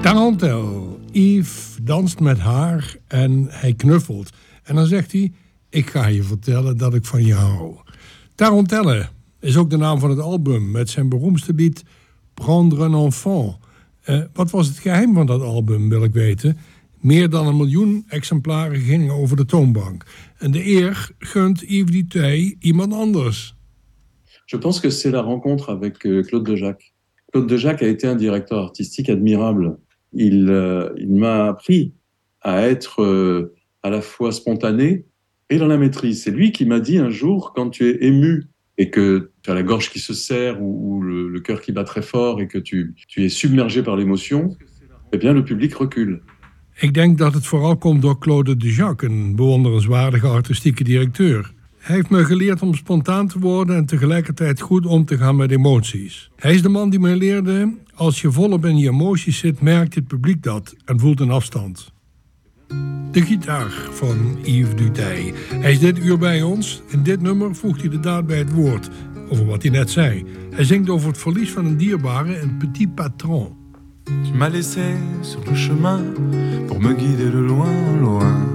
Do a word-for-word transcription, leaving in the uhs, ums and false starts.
Tarentelle. Yves danst met haar en hij knuffelt. En dan zegt hij, ik ga je vertellen dat ik van je hou. Tarentelle is ook de naam van het album met zijn beroemdste lied Prendre un enfant. Uh, wat was het geheim van dat album, wil ik weten. Meer dan een miljoen exemplaren gingen over de toonbank. En de eer gunt Yves Duteil iemand anders. Je pense que c'est la rencontre avec euh, Claude Dejac. Claude Dejac a été un directeur artistique admirable. Il, euh, il m'a appris à être euh, à la fois spontané et dans la maîtrise. C'est lui qui m'a dit un jour, quand tu es ému et que tu as la gorge qui se serre ou, ou le, le cœur qui bat très fort et que tu, tu es submergé par l'émotion, eh bien le public recule. Ik denk dat het vooral komt door Claude Dejac, een bewonderenswaardige artistieke directeur. Hij heeft me geleerd om spontaan te worden en tegelijkertijd goed om te gaan met emoties. Hij is de man die me leerde, als je volop in je emoties zit, merkt het publiek dat en voelt een afstand. De gitaar van Yves Duteil. Hij is dit uur bij ons. In dit nummer voegt hij de daad bij het woord, over wat hij net zei. Hij zingt over het verlies van een dierbare, een petit patron. Tu m'as laissé sur le chemin pour me guider de loin, loin.